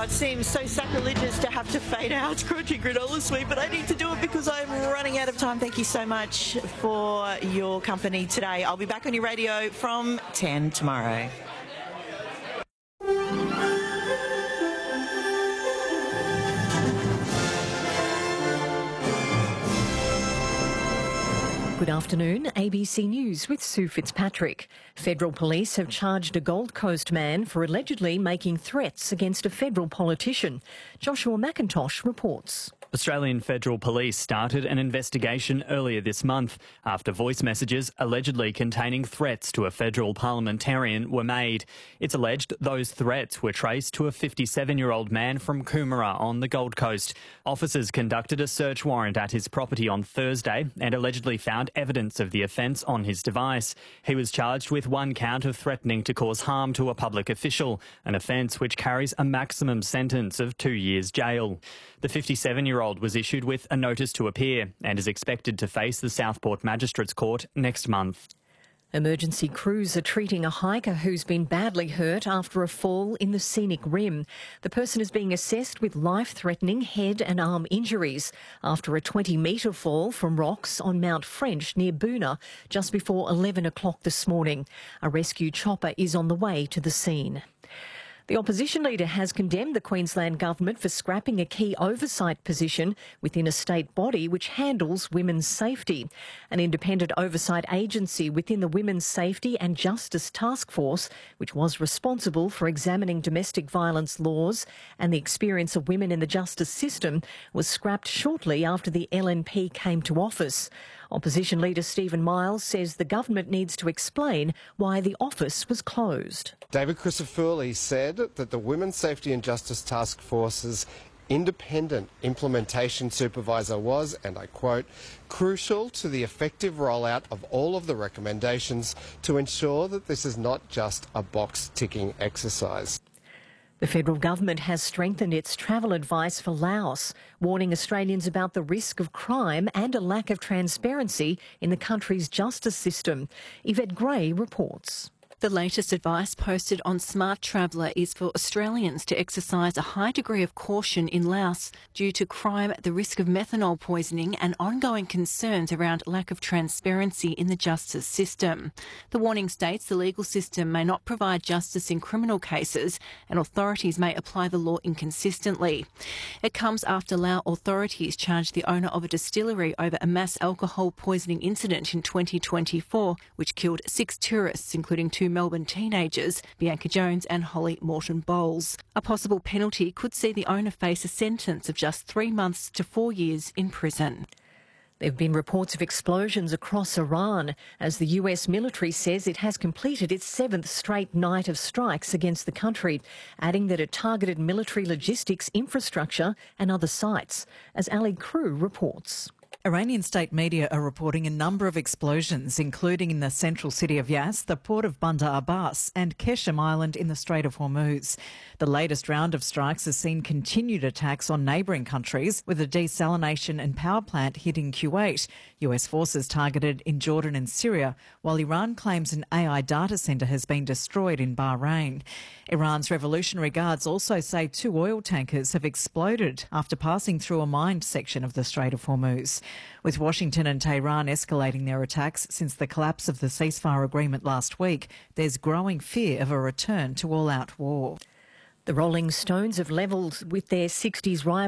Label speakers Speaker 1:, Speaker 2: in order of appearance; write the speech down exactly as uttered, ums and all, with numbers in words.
Speaker 1: it seems so sacrilegious to have to fade out Crunchy Granola Sweet, but I need to do it because I'm running out of time. Thank you so much for your company today. I'll be back on your radio from ten tomorrow.
Speaker 2: Good afternoon, A B C News with Sue Fitzpatrick. Federal police have charged a Gold Coast man for allegedly making threats against a federal politician. Joshua McIntosh reports.
Speaker 3: Australian Federal Police started an investigation earlier this month after voice messages allegedly containing threats to a federal parliamentarian were made. It's alleged those threats were traced to a fifty-seven-year-old man from Coomera on the Gold Coast. Officers conducted a search warrant at his property on Thursday and allegedly found evidence of the offence on his device. He was charged with one count of threatening to cause harm to a public official, an offence which carries a maximum sentence of two years jail. The fifty-seven-year-old was issued with a notice to appear and is expected to face the Southport Magistrates Court next month.
Speaker 2: Emergency crews are treating a hiker who's been badly hurt after a fall in the Scenic Rim. The person is being assessed with life-threatening head and arm injuries after a twenty metre fall from rocks on Mount French near Boona just before eleven o'clock this morning. A rescue chopper is on the way to the scene. The opposition leader has condemned the Queensland government for scrapping a key oversight position within a state body which handles women's safety. An independent oversight agency within the Women's Safety and Justice Task Force, which was responsible for examining domestic violence laws and the experience of women in the justice system, was scrapped shortly after the L N P came to office. Opposition leader Stephen Miles says the government needs to explain why the office was closed.
Speaker 4: David Crisafulli said that the Women's Safety and Justice Task Force's independent implementation supervisor was, and I quote, crucial to the effective rollout of all of the recommendations to ensure that this is not just a box-ticking exercise.
Speaker 2: The federal government has strengthened its travel advice for Laos, warning Australians about the risk of crime and a lack of transparency in the country's justice system. Yvette Gray reports.
Speaker 5: The latest advice posted on Smart Traveller is for Australians to exercise a high degree of caution in Laos due to crime, the risk of methanol poisoning and ongoing concerns around lack of transparency in the justice system. The warning states the legal system may not provide justice in criminal cases and authorities may apply the law inconsistently. It comes after Lao authorities charged the owner of a distillery over a mass alcohol poisoning incident in twenty twenty-four, which killed six tourists, including two Melbourne teenagers, Bianca Jones and Holly Morton Bowles. A possible penalty could see the owner face a sentence of just three months to four years in prison.
Speaker 2: There have been reports of explosions across Iran as the U S military says it has completed its seventh straight night of strikes against the country, adding that it targeted military logistics infrastructure and other sites, as Ali Crew reports.
Speaker 6: Iranian state media are reporting a number of explosions, including in the central city of Yas, the port of Bandar Abbas and Keshem Island in the Strait of Hormuz. The latest round of strikes has seen continued attacks on neighbouring countries, with a desalination and power plant hitting Kuwait. U S forces targeted in Jordan and Syria, while Iran claims an A I data centre has been destroyed in Bahrain. Iran's Revolutionary Guards also say two oil tankers have exploded after passing through a mined section of the Strait of Hormuz. With Washington and Tehran escalating their attacks since the collapse of the ceasefire agreement last week, there's growing fear of a return to all-out war.
Speaker 2: The Rolling Stones have levelled with their sixties rival